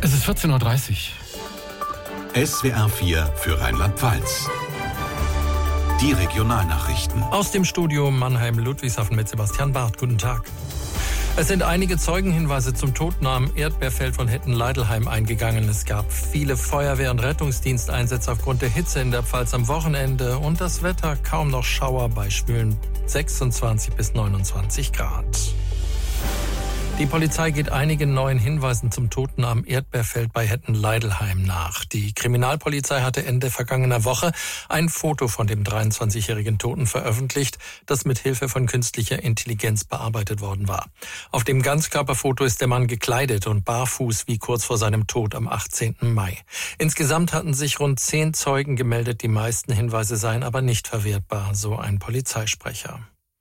Es ist 14.30 Uhr. SWR 4 für Rheinland-Pfalz. Die Regionalnachrichten. Aus dem Studio Mannheim-Ludwigshafen mit Sebastian Barth. Guten Tag. Es sind einige Zeugenhinweise zum Toten am Erdbeerfeld von Hetten-Leidelheim eingegangen. Es gab viele Feuerwehr- und Rettungsdiensteinsätze aufgrund der Hitze in der Pfalz am Wochenende und das Wetter kaum noch Schauer bei schwülen 26 bis 29 Grad. Die Polizei geht einigen neuen Hinweisen zum Toten am Erdbeerfeld bei Hetten-Leidelheim nach. Die Kriminalpolizei hatte Ende vergangener Woche ein Foto von dem 23-jährigen Toten veröffentlicht, das mit Hilfe von künstlicher Intelligenz bearbeitet worden war. Auf dem Ganzkörperfoto ist der Mann gekleidet und barfuß wie kurz vor seinem Tod am 18. Mai. Insgesamt hatten sich rund 10 Zeugen gemeldet. Die meisten Hinweise seien aber nicht verwertbar, so ein Polizeisprecher.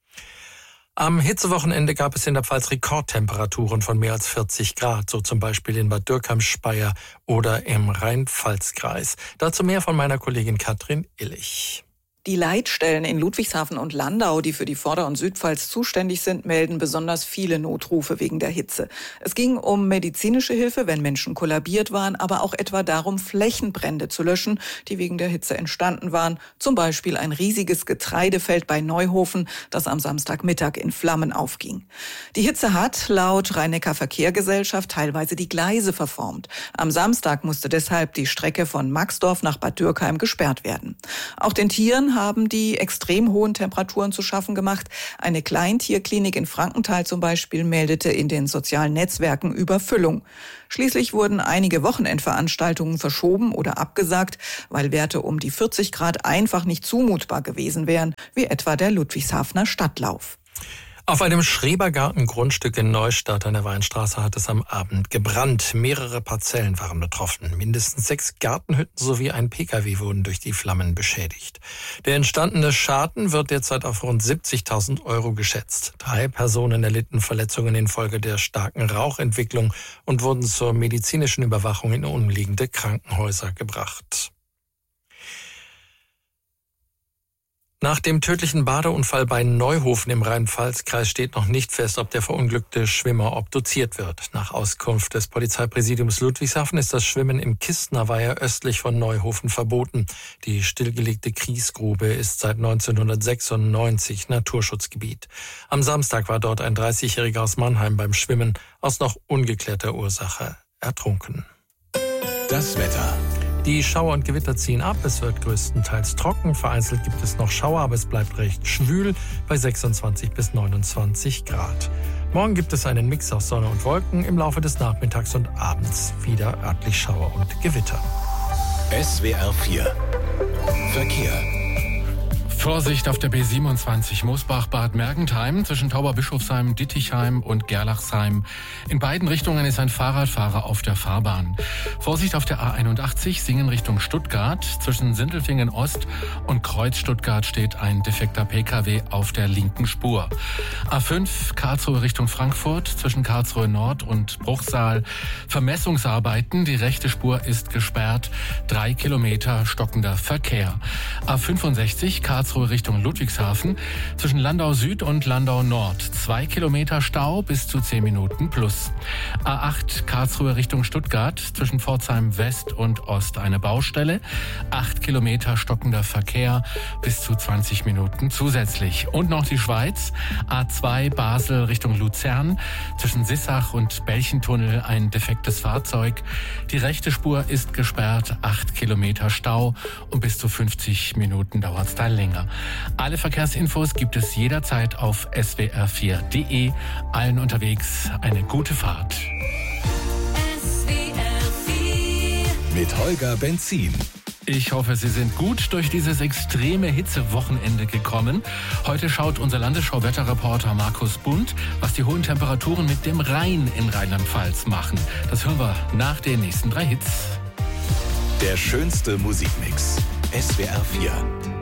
Am Hitzewochenende gab es in der Pfalz Rekordtemperaturen von mehr als 40 Grad, so zum Beispiel in Bad Dürkheim-Speyer oder im Rhein-Pfalz-Kreis. Dazu mehr von meiner Kollegin Katrin Illich. Die Leitstellen in Ludwigshafen und Landau, die für die Vorder- und Südpfalz zuständig sind, melden besonders viele Notrufe wegen der Hitze. Es ging um medizinische Hilfe, wenn Menschen kollabiert waren, aber auch etwa darum, Flächenbrände zu löschen, die wegen der Hitze entstanden waren. Zum Beispiel ein riesiges Getreidefeld bei Neuhofen, das am Samstagmittag in Flammen aufging. Die Hitze hat laut Rhein-Neckar-Verkehrsgesellschaft teilweise die Gleise verformt. Am Samstag musste deshalb die Strecke von Maxdorf nach Bad Dürkheim gesperrt werden. Auch den Tieren haben die extrem hohen Temperaturen zu schaffen gemacht. Eine Kleintierklinik in Frankenthal zum Beispiel meldete in den sozialen Netzwerken Überfüllung. Schließlich wurden einige Wochenendveranstaltungen verschoben oder abgesagt, weil Werte um die 40 Grad einfach nicht zumutbar gewesen wären, wie etwa der Ludwigshafener Stadtlauf. Auf einem Schrebergartengrundstück in Neustadt an der Weinstraße hat es am Abend gebrannt. Mehrere Parzellen waren betroffen. Mindestens 6 Gartenhütten sowie ein Pkw wurden durch die Flammen beschädigt. Der entstandene Schaden wird derzeit auf rund 70.000 € geschätzt. 3 Personen erlitten Verletzungen infolge der starken Rauchentwicklung und wurden zur medizinischen Überwachung in umliegende Krankenhäuser gebracht. Nach dem tödlichen Badeunfall bei Neuhofen im Rhein-Pfalz-Kreis steht noch nicht fest, ob der verunglückte Schwimmer obduziert wird. Nach Auskunft des Polizeipräsidiums Ludwigshafen ist das Schwimmen im Kistner Weiher östlich von Neuhofen verboten. Die stillgelegte Kiesgrube ist seit 1996 Naturschutzgebiet. Am Samstag war dort ein 30-Jähriger aus Mannheim beim Schwimmen aus noch ungeklärter Ursache ertrunken. Das Wetter. Die Schauer und Gewitter ziehen ab. Es wird größtenteils trocken. Vereinzelt gibt es noch Schauer, aber es bleibt recht schwül bei 26 bis 29 Grad. Morgen gibt es einen Mix aus Sonne und Wolken. Im Laufe des Nachmittags und abends wieder örtlich Schauer und Gewitter. SWR 4 Verkehr. Vorsicht auf der B27 Moosbach-Bad Mergentheim zwischen Tauberbischofsheim, Dittichheim und Gerlachsheim. In beiden Richtungen ist ein Fahrradfahrer auf der Fahrbahn. Vorsicht auf der A81 Singen Richtung Stuttgart. Zwischen Sindelfingen Ost und Kreuz Stuttgart steht ein defekter Pkw auf der linken Spur. A5 Karlsruhe Richtung Frankfurt zwischen Karlsruhe Nord und Bruchsal. Vermessungsarbeiten. Die rechte Spur ist gesperrt. 3 Kilometer stockender Verkehr. A65 Karlsruhe Richtung Ludwigshafen zwischen Landau Süd und Landau Nord. 2 Kilometer Stau bis zu 10 Minuten plus. A8 Karlsruhe Richtung Stuttgart zwischen Pforzheim West und Ost eine Baustelle. 8 Kilometer stockender Verkehr bis zu 20 Minuten zusätzlich. Und noch die Schweiz. A2 Basel Richtung Luzern zwischen Sissach und Belchentunnel ein defektes Fahrzeug. Die rechte Spur ist gesperrt. 8 Kilometer Stau und bis zu 50 Minuten dauert es dann länger. Alle Verkehrsinfos gibt es jederzeit auf swr4.de. Allen unterwegs eine gute Fahrt. Mit Holger Benzin. Ich hoffe, Sie sind gut durch dieses extreme Hitzewochenende gekommen. Heute schaut unser Landesschau-Wetterreporter Markus Bund, was die hohen Temperaturen mit dem Rhein in Rheinland-Pfalz machen. Das hören wir nach den nächsten 3 Hits. Der schönste Musikmix. SWR 4.